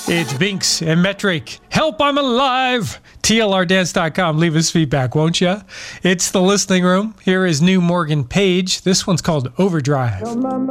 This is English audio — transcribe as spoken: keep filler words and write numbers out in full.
It's Binks and Metric. Help, I'm alive. T L R dance dot com. Leave us feedback, won't you? It's the listening room. Here is new Morgan Page. This one's called Overdrive.